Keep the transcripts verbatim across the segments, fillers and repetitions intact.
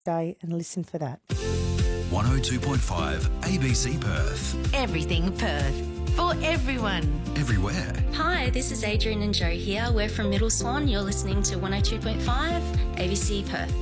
day and listen for that. one oh two point five A B C Perth. Everything Perth. For everyone. Everywhere. Hi, this is Adrian and Joe here. We're from Middle Swan. You're listening to one oh two point five A B C Perth.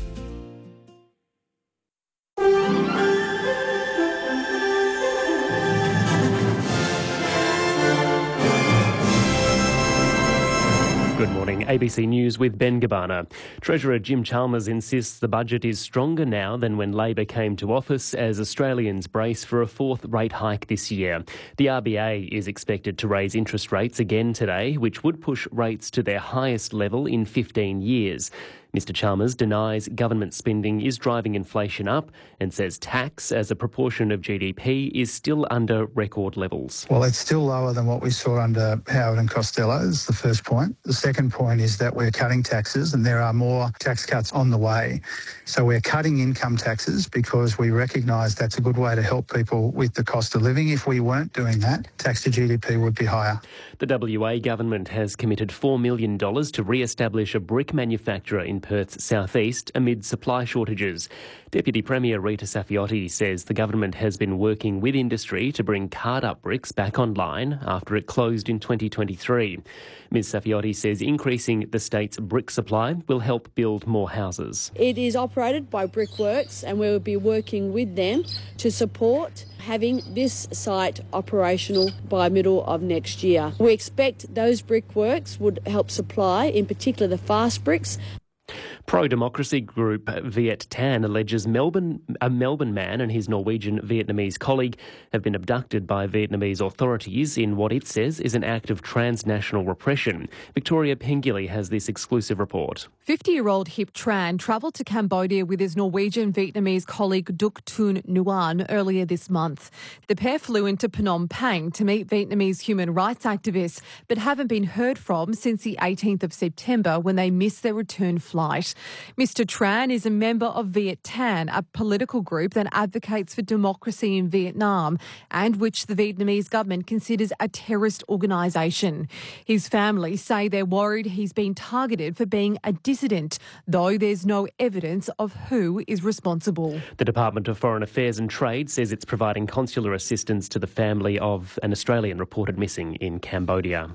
Good morning. A B C News with Ben Gabbana. Treasurer Jim Chalmers insists the budget is stronger now than when Labor came to office as Australians brace for a fourth rate hike this year. The R B A is expected to raise interest rates again today, which would push rates to their highest level in fifteen years. Mister Chalmers denies government spending is driving inflation up and says tax as a proportion of G D P is still under record levels. Well, it's still lower than what we saw under Howard and Costello, is the first point. The second point is that we're cutting taxes and there are more tax cuts on the way. So we're cutting income taxes because we recognise that's a good way to help people with the cost of living. If we weren't doing that, tax to G D P would be higher. The W A government has committed four million dollars to re-establish a brick manufacturer in Perth's southeast amid supply shortages. Deputy Premier Rita Saffioti says the government has been working with industry to bring card-up bricks back online after it closed in twenty twenty-three. Ms Saffioti says increasing the state's brick supply will help build more houses. It is operated by Brickworks and we will be working with them to support having this site operational by middle of next year. We expect those brickworks would help supply, in particular the fast bricks. Pro-democracy group Viet Tan alleges Melbourne, a Melbourne man and his Norwegian Vietnamese colleague have been abducted by Vietnamese authorities in what it says is an act of transnational repression. Victoria Pengilly has this exclusive report. fifty-year-old Hip Tran travelled to Cambodia with his Norwegian Vietnamese colleague Duc Thun Nguyen earlier this month. The pair flew into Phnom Penh to meet Vietnamese human rights activists, but haven't been heard from since the eighteenth of September when they missed their return flight. Mister Tran is a member of Viet Tan, a political group that advocates for democracy in Vietnam and which the Vietnamese government considers a terrorist organisation. His family say they're worried he's been targeted for being a dissident, though there's no evidence of who is responsible. The Department of Foreign Affairs and Trade says it's providing consular assistance to the family of an Australian reported missing in Cambodia.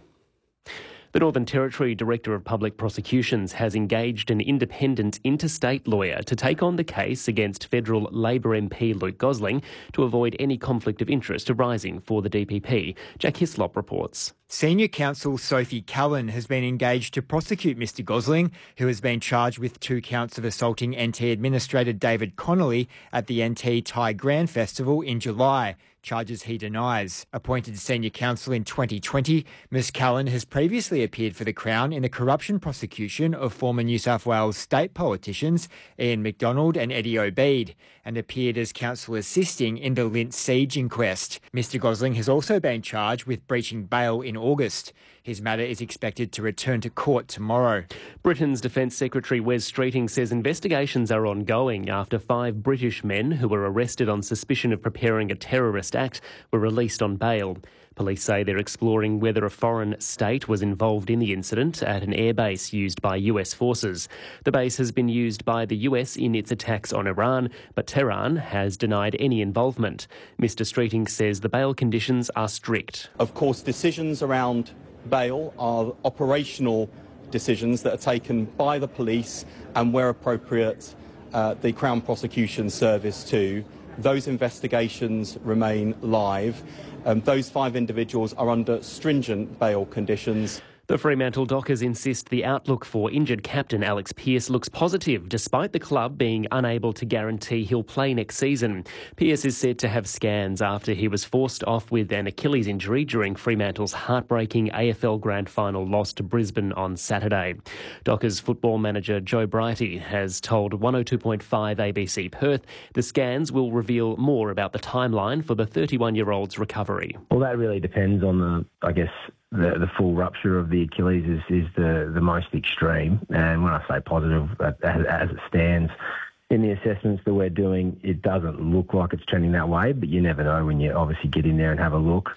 The Northern Territory Director of Public Prosecutions has engaged an independent interstate lawyer to take on the case against federal Labor M P Luke Gosling to avoid any conflict of interest arising for the D P P. Jack Hislop reports. Senior counsel Sophie Cullen has been engaged to prosecute Mister Gosling, who has been charged with two counts of assaulting N T Administrator David Connolly at the N T Thai Grand Festival in July. Charges he denies. Appointed senior counsel in twenty twenty, Miz Cullen has previously appeared for the Crown in the corruption prosecution of former New South Wales state politicians Ian McDonald and Eddie Obeid, and appeared as counsel assisting in the Lint siege inquest. Mister Gosling has also been charged with breaching bail in August. His matter is expected to return to court tomorrow. Britain's Defence Secretary Wes Streeting says investigations are ongoing after five British men who were arrested on suspicion of preparing a terrorist act were released on bail. Police say they're exploring whether a foreign state was involved in the incident at an airbase used by U S forces. The base has been used by the U S in its attacks on Iran, but Tehran has denied any involvement. Mister Streeting says the bail conditions are strict. Of course, decisions around bail are operational decisions that are taken by the police and, where appropriate, uh, the Crown Prosecution Service too. Those investigations remain live. Um, those five individuals are under stringent bail conditions. The Fremantle Dockers insist the outlook for injured captain Alex Pearce looks positive, despite the club being unable to guarantee he'll play next season. Pearce is said to have scans after he was forced off with an Achilles injury during Fremantle's heartbreaking A F L Grand Final loss to Brisbane on Saturday. Dockers football manager Joe Brighty has told one oh two point five A B C Perth the scans will reveal more about the timeline for the thirty-one-year-old's recovery. Well, that really depends on the, I guess, The, the full rupture of the Achilles is, is the, the most extreme. And when I say positive, as, as it stands, in the assessments that we're doing, it doesn't look like it's trending that way, but you never know when you obviously get in there and have a look.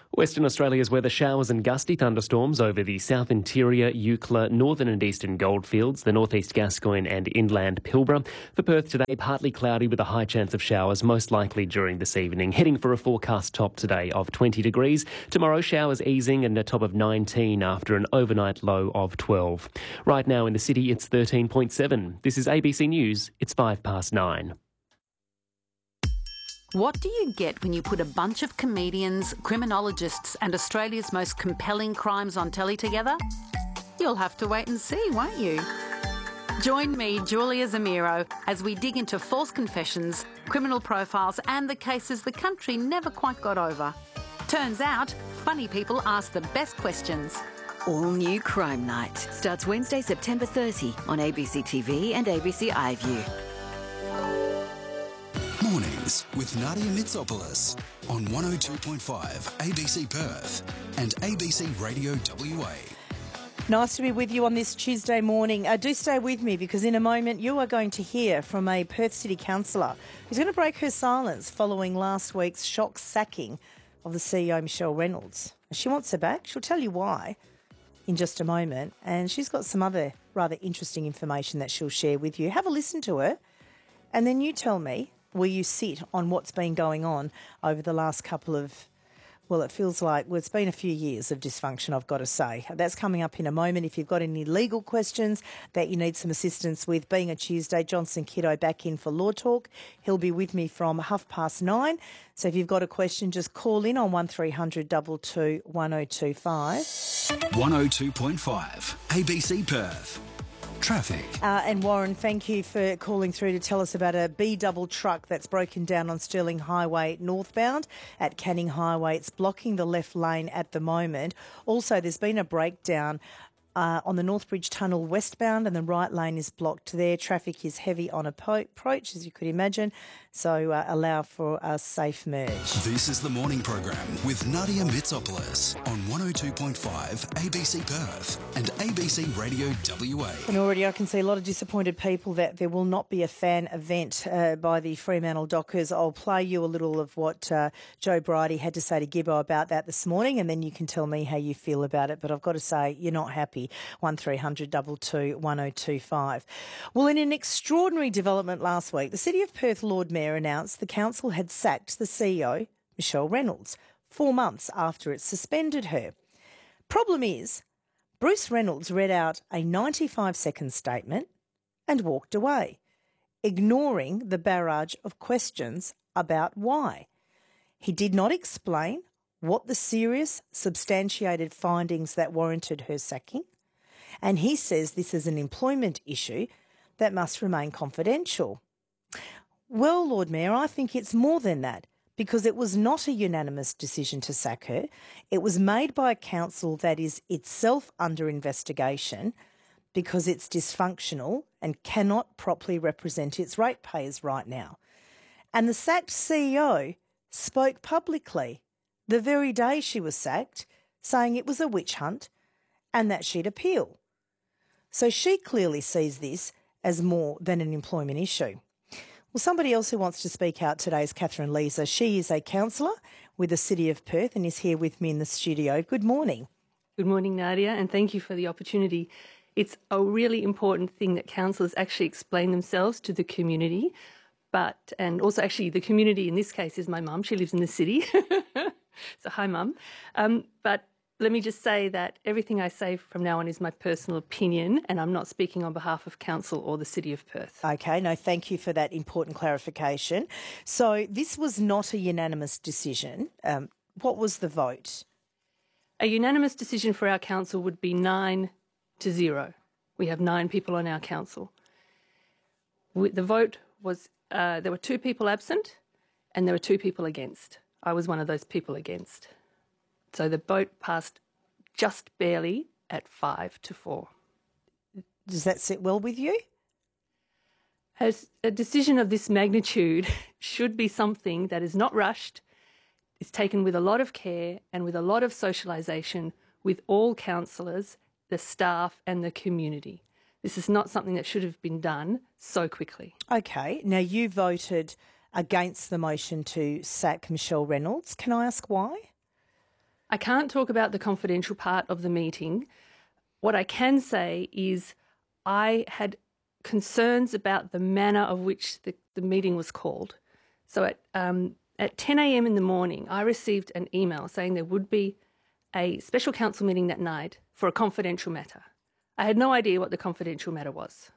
Western Australia's weather: showers and gusty thunderstorms over the south interior, Eucla, northern and eastern Goldfields, the northeast Gascoyne and inland Pilbara. For Perth today, partly cloudy with a high chance of showers, most likely during this evening. Heading for a forecast top today of twenty degrees. Tomorrow, showers easing and a top of nineteen after an overnight low of twelve. Right now in the city, it's thirteen point seven. This is A B C News. It's five past nine. What do you get when you put a bunch of comedians, criminologists and Australia's most compelling crimes on telly together? You'll have to wait and see, won't you? Join me, Julia Zamiro, as we dig into false confessions, criminal profiles and the cases the country never quite got over. Turns out, funny people ask the best questions. All new Crime Night starts Wednesday, September thirtieth on A B C T V and A B C iView. Mornings with Nadia Mitsopoulos on one oh two point five A B C Perth and A B C Radio W A. Nice to be with you on this Tuesday morning. Uh, do stay with me because in a moment you are going to hear from a Perth City councillor who's going to break her silence following last week's shock sacking of the C E O, Michelle Reynolds. She wants her back. She'll tell you why in just a moment. And she's got some other rather interesting information that she'll share with you. Have a listen to her and then you tell me where you sit on what's been going on over the last couple of, well, it feels like, well, it's been a few years of dysfunction, I've got to say. That's coming up in a moment. If you've got any legal questions that you need some assistance with, being a Tuesday, Johnson Kiddo back in for Law Talk. He'll be with me from half past nine. So if you've got a question, just call in on one three hundred two two one oh two five. one oh two point five A B C Perth. Traffic. Uh, and Warren, thank you for calling through to tell us about a B-double truck that's broken down on Stirling Highway northbound at Canning Highway. It's blocking the left lane at the moment. Also, there's been a breakdown uh, on the Northbridge Tunnel westbound and the right lane is blocked there. Traffic is heavy on approach, as you could imagine, so uh, allow for a safe merge. This is the morning program with Nadia Mitsopoulos on one oh two point five A B C Perth and A B C Radio W A. And already I can see a lot of disappointed people that there will not be a fan event uh, by the Fremantle Dockers. I'll play you a little of what uh, Joe Bridie had to say to Gibbo about that this morning, and then you can tell me how you feel about it. But I've got to say, you're not happy. one three hundred two two one oh two five. Well, in an extraordinary development last week, the City of Perth Lord Mayor announced the council had sacked the C E O, Michelle Reynolds, four months after it suspended her. Problem is, Bruce Reynolds read out a ninety-five second statement and walked away, ignoring the barrage of questions about why. He did not explain what the serious, substantiated findings that warranted her sacking, and he says this is an employment issue that must remain confidential. Well, Lord Mayor, I think it's more than that, because it was not a unanimous decision to sack her. It was made by a council that is itself under investigation because it's dysfunctional and cannot properly represent its ratepayers right now. And the sacked C E O spoke publicly the very day she was sacked, saying it was a witch hunt and that she'd appeal. So she clearly sees this as more than an employment issue. Well, somebody else who wants to speak out today is Catherine Leeser. She is a councillor with the City of Perth and is here with me in the studio. Good morning. Good morning, Nadia, and thank you for the opportunity. It's a really important thing that councillors actually explain themselves to the community, but and also actually the community in this case is my mum. She lives in the city. So hi, Mum. Um, but let me just say that everything I say from now on is my personal opinion, and I'm not speaking on behalf of Council or the City of Perth. Okay, no, thank you for that important clarification. So this was not a unanimous decision. Um, what was the vote? A unanimous decision for our council would be nine to zero. We have nine people on our council. We, the vote was, uh, there were two people absent and there were two people against. I was one of those people against. So the vote passed just barely at five to four. Does that sit well with you? As a decision of this magnitude should be something that is not rushed, is taken with a lot of care and with a lot of socialisation with all councillors, the staff and the community. This is not something that should have been done so quickly. Okay. Now, you voted against the motion to sack Michelle Reynolds. Can I ask why? I can't talk about the confidential part of the meeting. What I can say is I had concerns about the manner of which the, the meeting was called. So at, um, at ten a.m. in the morning, I received an email saying there would be a special council meeting that night for a confidential matter. I had no idea what the confidential matter was.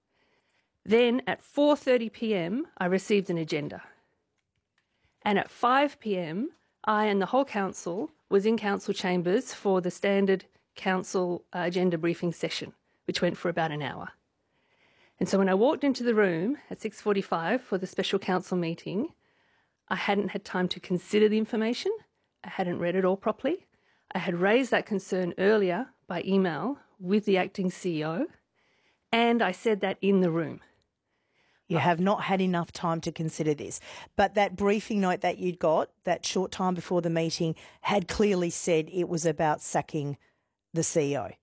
Then at four thirty p.m, I received an agenda. And at five p.m, I and the whole council was in council chambers for the standard council uh, agenda briefing session, which went for about an hour. And so when I walked into the room at six forty-five for the special council meeting, I hadn't had time to consider the information. I hadn't read it all properly. I had raised that concern earlier by email with the acting C E O, and I said that in the room. You have not had enough time to consider this. But that briefing note that you'd got, that short time before the meeting, had clearly said it was about sacking the C E O.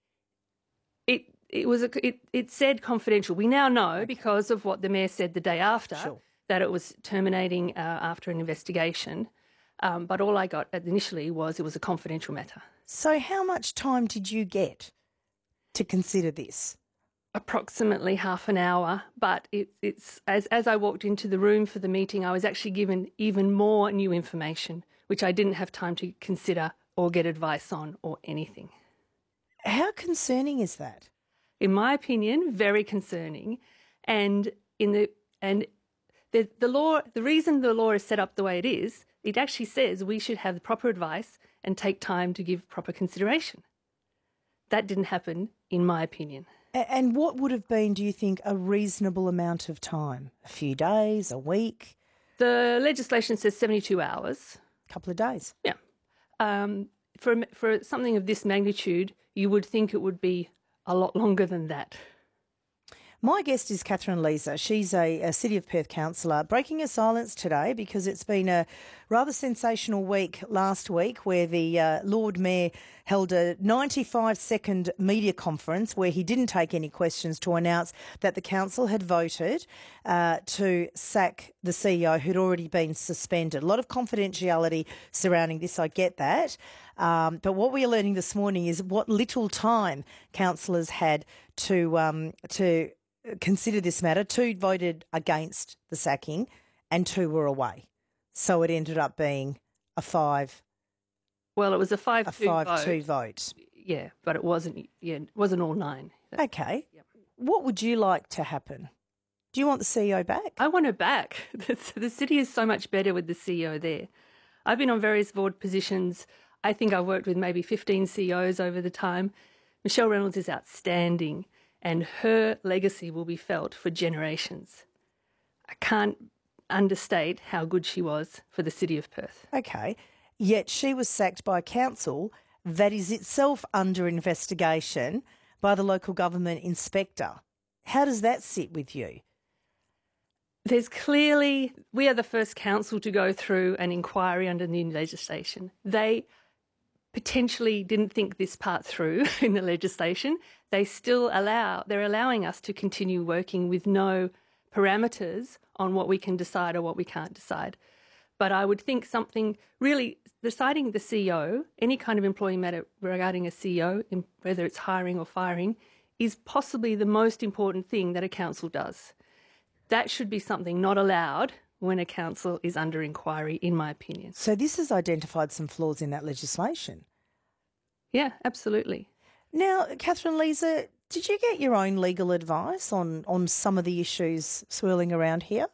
It it was a, it, it said confidential. We now know, okay, because of what the Mayor said the day after, sure, that it was terminating uh, after an investigation. Um, but all I got initially was it was a confidential matter. So how much time did you get to consider this? Approximately half an hour, but it, it's as as I walked into the room for the meeting, I was actually given even more new information, which I didn't have time to consider or get advice on or anything. How concerning is that? In my opinion, very concerning. And in the and the the law, the reason the law is set up the way it is, it actually says we should have proper advice and take time to give proper consideration. That didn't happen, in my opinion. And what would have been, do you think, a reasonable amount of time? A few days, a week? The legislation says seventy-two hours. A couple of days. Yeah. Um, for, for something of this magnitude, you would think it would be a lot longer than that. My guest is Catherine Leeser. She's a, a City of Perth councillor, breaking her silence today because it's been a rather sensational week last week where the uh, Lord Mayor held a ninety-five second media conference where he didn't take any questions to announce that the council had voted uh, to sack the C E O who'd already been suspended. A lot of confidentiality surrounding this, I get that. Um, but what we are learning this morning is what little time councillors had to um, to consider this matter. Two voted against the sacking and two were away. So it ended up being a five. Well, it was a five a two five vote. two vote. Yeah, but it wasn't. Yeah, it wasn't all nine. Okay. Yep. What would you like to happen? Do you want the C E O back? I want her back. The, the city is so much better with the C E O there. I've been on various board positions. I think I've worked with maybe fifteen C E Os over the time. Michelle Reynolds is outstanding, and her legacy will be felt for generations. I can't understate how good she was for the City of Perth. Okay. Yet she was sacked by council that is itself under investigation by the local government inspector. How does that sit with you? There's clearly, we are the first council to go through an inquiry under new legislation. They potentially didn't think this part through in the legislation. They still allow, they're allowing us to continue working with no parameters on what we can decide or what we can't decide. But I would think something really, deciding the C E O, any kind of employee matter regarding a C E O, whether it's hiring or firing, is possibly the most important thing that a council does. That should be something not allowed when a council is under inquiry, in my opinion. So this has identified some flaws in that legislation? Yeah, absolutely. Now, Catherine Leeser, did you get your own legal advice on, on some of the issues swirling around here?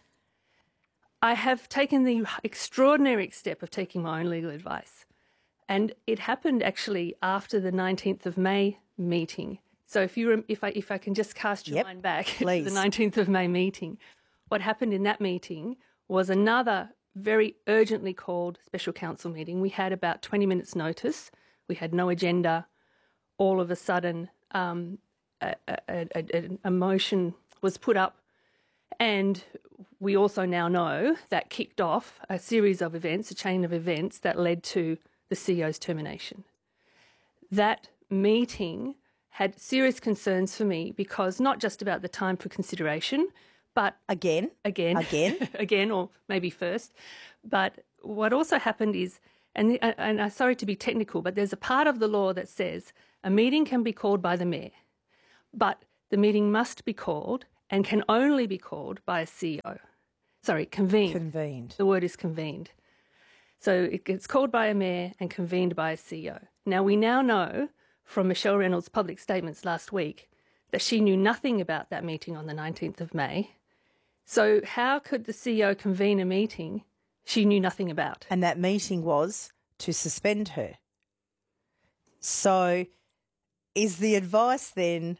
I have taken the extraordinary step of taking my own legal advice. And it happened actually after the nineteenth of May meeting. So if you, if I, if I can just cast your yep, mind back please. to the nineteenth of May meeting, what happened in that meeting was another very urgently called special council meeting. We had about twenty minutes notice. We had no agenda. All of a sudden, um, a, a, a, a motion was put up, and we also now know that kicked off a series of events, a chain of events that led to the C E O's termination. That meeting had serious concerns for me because not just about the time for consideration, but again, again, again, again, or maybe first. But what also happened is And, and I'm sorry to be technical, but there's a part of the law that says a meeting can be called by the mayor, but the meeting must be called and can only be called by a C E O. Sorry, convened. Convened. The word is convened. So it gets called by a mayor and convened by a C E O. Now, we now know from Michelle Reynolds' public statements last week that she knew nothing about that meeting on the nineteenth of May. So how could the C E O convene a meeting she knew nothing about? And that meeting was to suspend her. So is the advice then,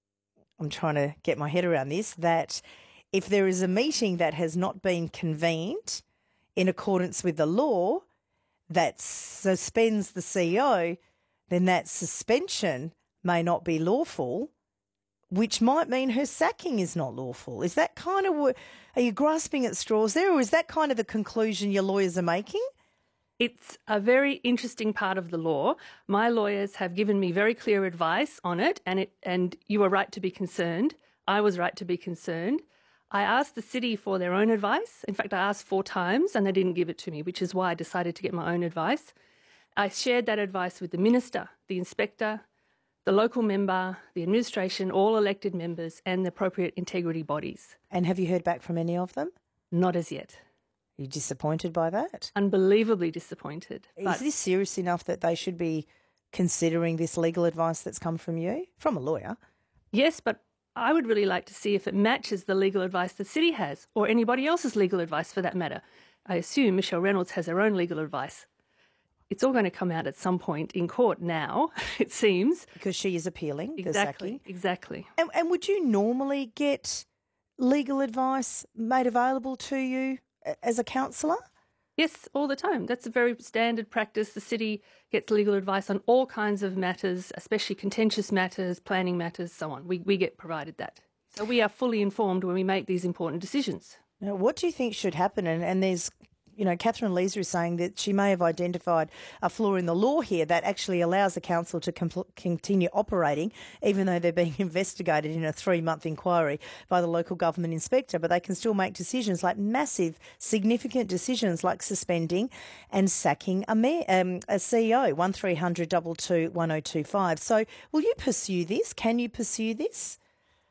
I'm trying to get my head around this, that if there is a meeting that has not been convened in accordance with the law that suspends the C E O, then that suspension may not be lawful, which might mean her sacking is not lawful. Is that kind of what, are you grasping at straws there, or is that kind of the conclusion your lawyers are making? It's a very interesting part of the law. My lawyers have given me very clear advice on it, and it and you were right to be concerned. I was right to be concerned. I asked the city for their own advice. In fact, I asked four times and they didn't give it to me, which is why I decided to get my own advice. I shared that advice with the minister, the inspector, the local member, the administration, all elected members and the appropriate integrity bodies. And have you heard back from any of them? Not as yet. Are you disappointed by that? Unbelievably disappointed. Is but this serious enough that they should be considering this legal advice that's come from you, from a lawyer? Yes, but I would really like to see if it matches the legal advice the city has, or anybody else's legal advice for that matter. I assume Michelle Reynolds has her own legal advice. It's all going to come out at some point in court now, it seems. Because she is appealing exactly, the sacking. Exactly. And, and would you normally get legal advice made available to you as a councillor? Yes, all the time. That's a very standard practice. The city gets legal advice on all kinds of matters, especially contentious matters, planning matters, so on. We, we get provided that. So we are fully informed when we make these important decisions. Now, what do you think should happen? And, and there's, you know, Catherine Leeser is saying that she may have identified a flaw in the law here that actually allows the council to compl- continue operating, even though they're being investigated in a three-month inquiry by the local government inspector. But they can still make decisions like massive, significant decisions like suspending and sacking a, mayor, um, a C E O, one three hundred two two one oh two five. So will you pursue this? Can you pursue this?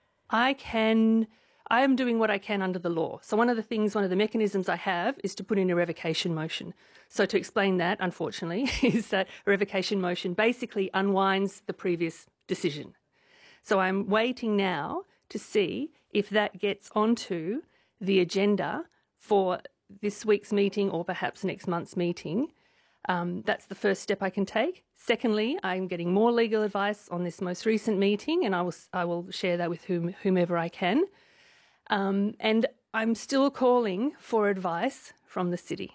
I can... I am doing what I can under the law. So one of the things, one of the mechanisms I have is to put in a revocation motion. So to explain that, unfortunately, is that a revocation motion basically unwinds the previous decision. So I'm waiting now to see if that gets onto the agenda for this week's meeting or perhaps next month's meeting. Um, that's the first step I can take. Secondly, I'm getting more legal advice on this most recent meeting, and I will I will share that with whom, whomever I can. Um, and I'm still calling for advice from the city.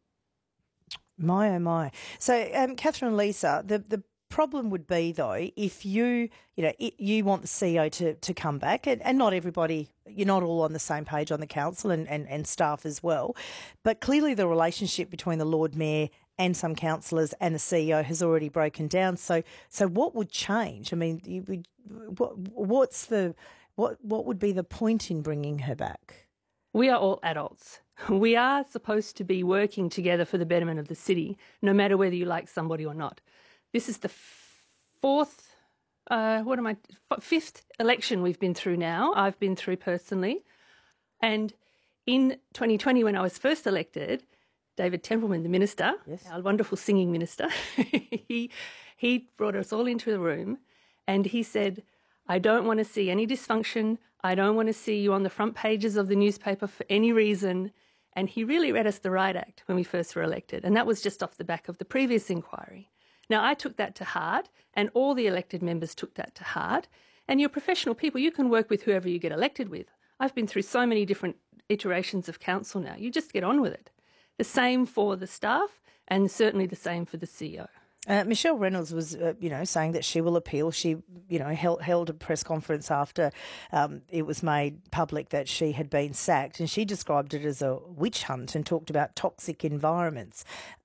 My, oh my. So, um, Catherine Leeser, the, the problem would be, though, if you, you know, it, you want the C E O to, to come back, and, and not everybody, you're not all on the same page on the council and, and, and staff as well, but clearly the relationship between the Lord Mayor and some councillors and the C E O has already broken down. So, so what would change? I mean, you would, what, what's the... What what would be the point in bringing her back? We are all adults. We are supposed to be working together for the betterment of the city, no matter whether you like somebody or not. This is the fourth, uh, what am I, fifth election we've been through now. I've been through personally. And in twenty twenty, when I was first elected, David Templeman, the minister, yes. Our wonderful singing minister, he he brought us all into the room and he said, I don't want to see any dysfunction. I don't want to see you on the front pages of the newspaper for any reason. And he really read us the Riot Act when we first were elected. And that was just off the back of the previous inquiry. Now, I took that to heart, and all the elected members took that to heart. And you're professional people. You can work with whoever you get elected with. I've been through so many different iterations of council now. You just get on with it. The same for the staff, and certainly the same for the C E O. Uh, Michelle Reynolds was, uh, you know, saying that she will appeal. She, you know, held, held a press conference after um, it was made public that she had been sacked, and she described it as a witch hunt and talked about toxic environments.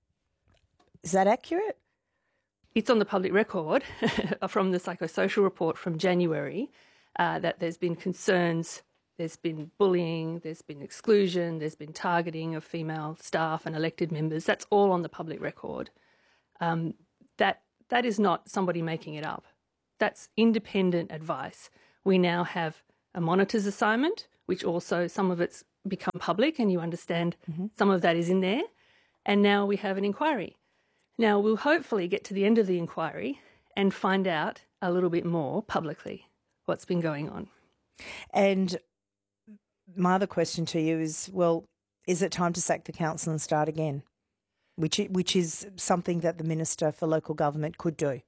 Is that accurate? It's on the public record from the psychosocial report from January uh, that there's been concerns there's been bullying, there's been exclusion, there's been targeting of female staff and elected members. That's all on the public record. Um, that that is not somebody making it up. That's independent advice. We now have a monitor's assignment, which also some of it's become public and you understand mm-hmm. some of that is in there. And now we have an inquiry. Now we'll hopefully get to the end of the inquiry and find out a little bit more publicly what's been going on. And my other question to you is, well, is it time to sack the council and start again? Which which is something that the Minister for Local Government could do.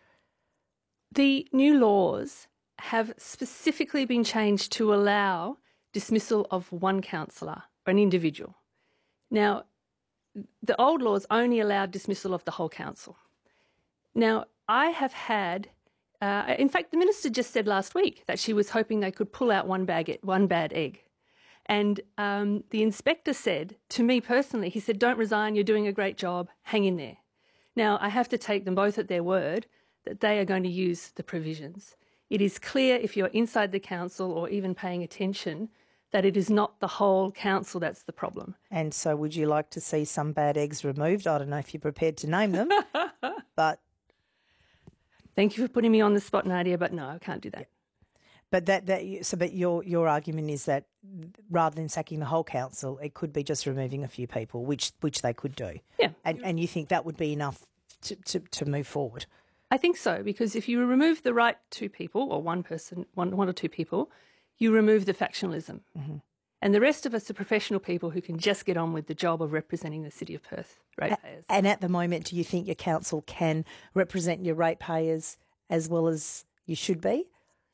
The new laws have specifically been changed to allow dismissal of one councillor or an individual. Now, the old laws only allowed dismissal of the whole council. Now, I have had, uh, in fact, the Minister just said last week that she was hoping they could pull out one, bag, one bad egg. And um, the inspector said to me personally, he said, don't resign, you're doing a great job, hang in there. Now, I have to take them both at their word that they are going to use the provisions. It is clear if you're inside the council or even paying attention that it is not the whole council that's the problem. And so would you like to see some bad eggs removed? I don't know if you're prepared to name them, but... Thank you for putting me on the spot, Nadia, but no, I can't do that. But that, that so, but your your argument is that rather than sacking the whole council, it could be just removing a few people, which which they could do. Yeah, and and you think that would be enough to, to, to move forward? I think so, because if you remove the right two people or one person, one one or two people, you remove the factionalism, mm-hmm. and the rest of us are professional people who can just get on with the job of representing the City of Perth ratepayers. And at the moment, do you think your council can represent your ratepayers as well as you should be?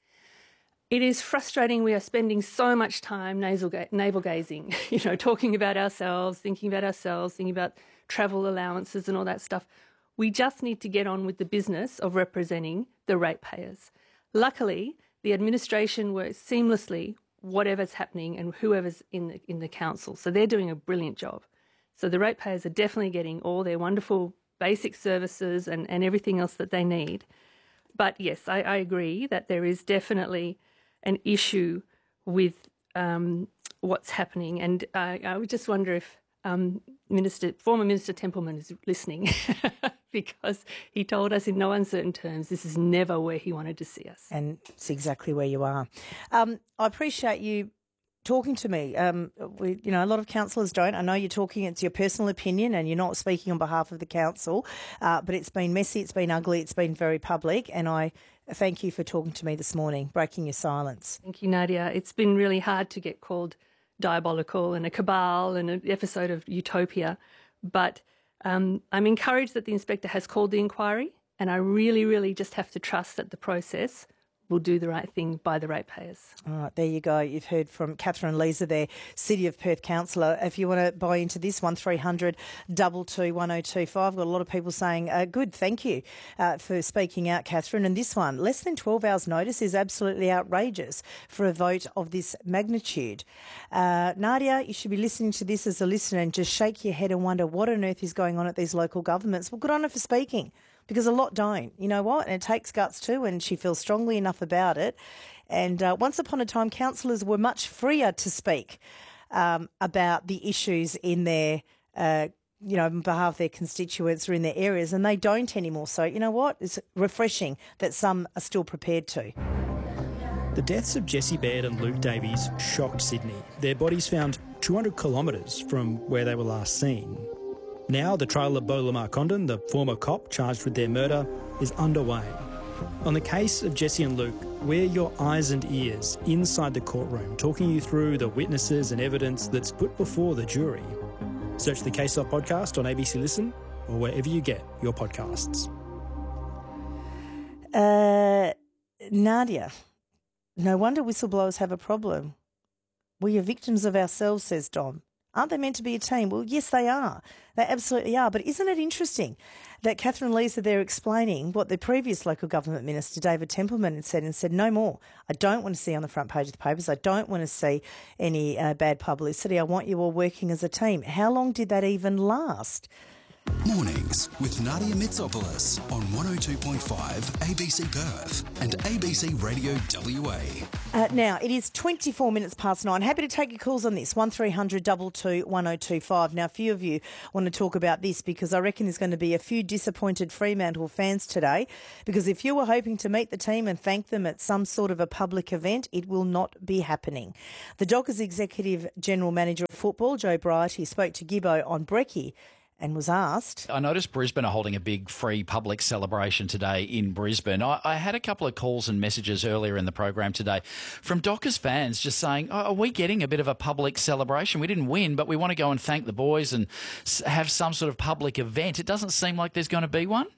It is frustrating. We are spending so much time nasal ga- navel gazing, you know, talking about ourselves, thinking about ourselves, thinking about travel allowances and all that stuff. We just need to get on with the business of representing the ratepayers. Luckily, the administration works seamlessly whatever's happening and whoever's in the, in the council. So they're doing a brilliant job. So the ratepayers are definitely getting all their wonderful basic services and, and everything else that they need. But yes, I, I agree that there is definitely an issue with um, what's happening. And uh, I would just wonder if um, Minister, former Minister Templeman is listening because he told us in no uncertain terms this is never where he wanted to see us. And it's exactly where you are. Um, I appreciate you talking to me. Um, we, you know, a lot of councillors don't. I know you're talking, it's your personal opinion and you're not speaking on behalf of the council, uh, but it's been messy, it's been ugly, it's been very public, and I thank you for talking to me this morning, breaking your silence. Thank you, Nadia. It's been really hard to get called diabolical and a cabal and an episode of utopia, but um, I'm encouraged that the inspector has called the inquiry, and I really, really just have to trust that the process will do the right thing by the ratepayers. All right, there you go. You've heard from Catherine Leeser there, City of Perth councillor. If you want to buy into this, one three hundred two two one oh two five. I've got a lot of people saying, uh, good, thank you uh, for speaking out, Catherine. And this one, less than twelve hours notice is absolutely outrageous for a vote of this magnitude. Uh, Nadia, you should be listening to this as a listener and just shake your head and wonder what on earth is going on at these local governments. Well, good on her for speaking, because a lot don't. You know what? And it takes guts too, and she feels strongly enough about it. And uh, once upon a time, councillors were much freer to speak um, about the issues in their, uh, you know, on behalf of their constituents or in their areas, and they don't anymore. So, you know what? It's refreshing that some are still prepared to. The deaths of Jessie Baird and Luke Davies shocked Sydney. Their bodies found two hundred kilometres from where they were last seen. Now the trial of Beau Lamar Condon, the former cop charged with their murder, is underway. On the case of Jessie and Luke, we're your eyes and ears inside the courtroom, talking you through the witnesses and evidence that's put before the jury. Search the Case Off podcast on A B C Listen or wherever you get your podcasts. Uh, Nadia, no wonder whistleblowers have a problem. We are victims of ourselves, says Dom. Aren't they meant to be a team? Well, yes, they are. They absolutely are. But isn't it interesting that Catherine Leeser there explaining what the previous local government minister, David Templeman, had said and said, no more. I don't want to see on the front page of the papers. I don't want to see any uh, bad publicity. I want you all working as a team. How long did that even last? Mornings with Nadia Mitsopoulos on one oh two point five A B C Perth and A B C Radio W A. Uh, now, it is twenty-four minutes past nine. Happy to take your calls on this, one three hundred two two one oh two five. Now, a few of you want to talk about this because I reckon there's going to be a few disappointed Fremantle fans today, because if you were hoping to meet the team and thank them at some sort of a public event, it will not be happening. The Dockers Executive General Manager of Football, Joe Brighty, spoke to Gibbo on Brekkie and was asked. I noticed Brisbane are holding a big free public celebration today in Brisbane. I, I had a couple of calls and messages earlier in the program today from Dockers fans just saying, oh, are we getting a bit of a public celebration? We didn't win, but we want to go and thank the boys and have some sort of public event. It doesn't seem like there's going to be one.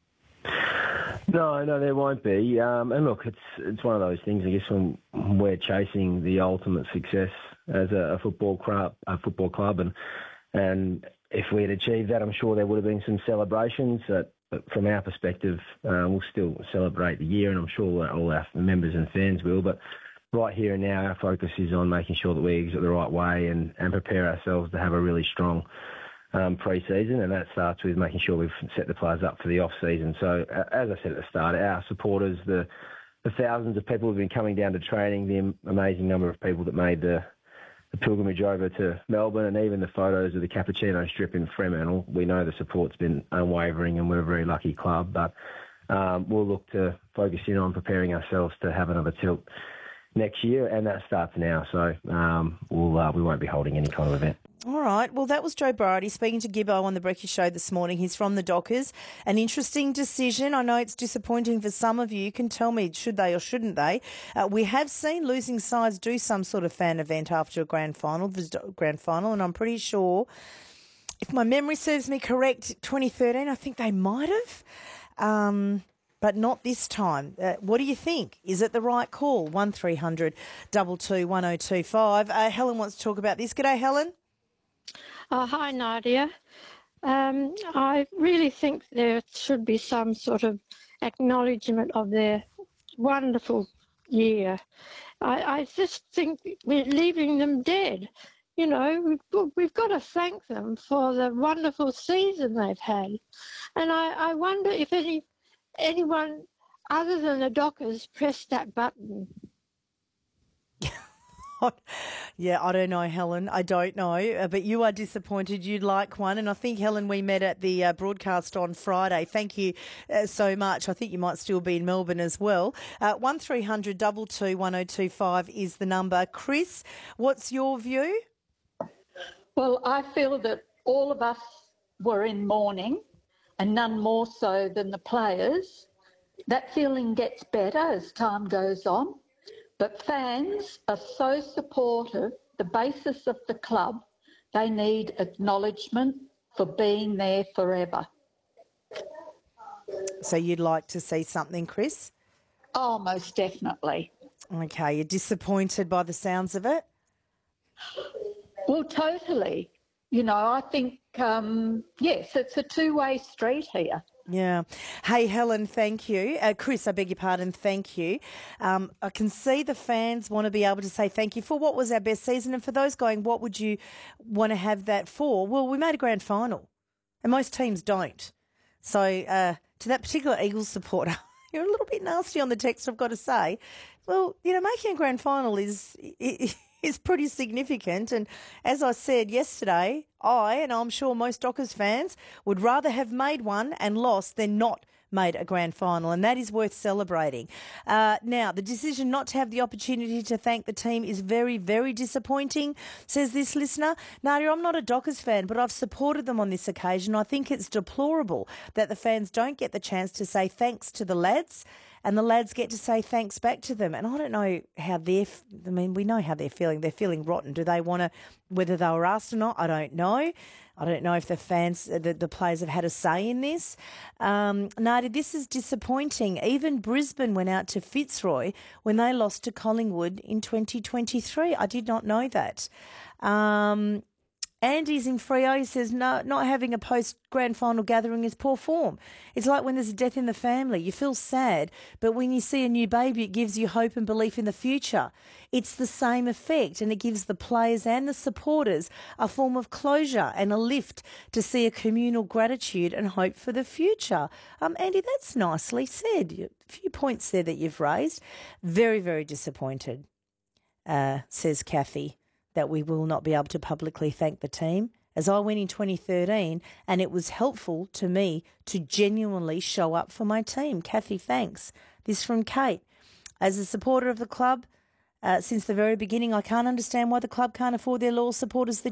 No, no, there won't be. Um, and look, it's it's one of those things, I guess, when we're chasing the ultimate success as a, a football club, a football club, and and if we had achieved that, I'm sure there would have been some celebrations. But from our perspective, uh, we'll still celebrate the year, and I'm sure all our members and fans will. But right here and now, our focus is on making sure that we exit the right way and, and prepare ourselves to have a really strong um, pre-season, and that starts with making sure we've set the players up for the off-season. So, uh, as I said at the start, our supporters, the, the thousands of people who've been coming down to training, the amazing number of people that made the the pilgrimage over to Melbourne, and even the photos of the Cappuccino Strip in Fremantle. We know the support's been unwavering and we're a very lucky club, but um, we'll look to focus in on preparing ourselves to have another tilt next year, and that starts now. So um, we'll, uh, we won't be holding any kind of event. All right. Well, that was Joe Brighty speaking to Gibbo on the Brekkie Show this morning. He's from the Dockers. An interesting decision. I know it's disappointing for some of you. You can tell me, should they or shouldn't they? Uh, we have seen losing sides do some sort of fan event after a grand final, the grand final, and I'm pretty sure, if my memory serves me correct, twenty thirteen, I think they might have. Um... But not this time. Uh, what do you think? Is it the right call? one three hundred two two one oh two five. Uh, Helen wants to talk about this. G'day, Helen. Oh, hi, Nadia. Um, I really think there should be some sort of acknowledgement of their wonderful year. I, I just think we're leaving them dead. You know, we've, we've got to thank them for the wonderful season they've had. And I, I wonder if any... anyone other than the Dockers pressed that button. Yeah, I don't know, Helen. I don't know. Uh, but you are disappointed. You'd like one. And I think, Helen, we met at the uh, broadcast on Friday. Thank you uh, so much. I think you might still be in Melbourne as well. Uh, one three hundred two two one oh two five is the number. Chris, what's your view? Well, I feel that all of us were in mourning, and none more so than the players. That feeling gets better as time goes on, but fans are so supportive, the basis of the club, they need acknowledgement for being there forever. So you'd like to see something, Chris? Oh, most definitely. Okay, you're disappointed by the sounds of it? Well, totally. You know, I think, um, yes, it's a two-way street here. Yeah. Hey, Helen, thank you. Uh, Chris, I beg your pardon, thank you. Um, I can see the fans want to be able to say thank you for what was our best season, and for those going, what would you want to have that for? Well, we made a grand final, and most teams don't. So uh, to that particular Eagles supporter, you're a little bit nasty on the text, I've got to say. Well, you know, making a grand final is... It, is pretty significant. And as I said yesterday, I, and I'm sure most Dockers fans, would rather have made one and lost than not made a grand final, and that is worth celebrating. Uh, now, the decision not to have the opportunity to thank the team is very, very disappointing, says this listener. Nadia, I'm not a Dockers fan, but I've supported them on this occasion. I think it's deplorable that the fans don't get the chance to say thanks to the lads, and the lads get to say thanks back to them. And I don't know how they're, I mean, we know how they're feeling. They're feeling rotten. Do they want to, whether they were asked or not, I don't know. I don't know if the fans, the, the players have had a say in this. Um, Nadia, this is disappointing. Even Brisbane went out to Fitzroy when they lost to Collingwood in twenty twenty-three. I did not know that. Um, Andy's in Freo. He says, no, not having a post-grand final gathering is poor form. It's like when there's a death in the family. You feel sad, but when you see a new baby, it gives you hope and belief in the future. It's the same effect, and it gives the players and the supporters a form of closure and a lift to see a communal gratitude and hope for the future. Um, Andy, that's nicely said. A few points there that you've raised. Very, very disappointed, uh, says Kathy, that we will not be able to publicly thank the team, as I went in twenty thirteen and it was helpful to me to genuinely show up for my team. Kathy, thanks. This from Kate. As a supporter of the club uh, since the very beginning, I can't understand why the club can't afford their loyal supporters the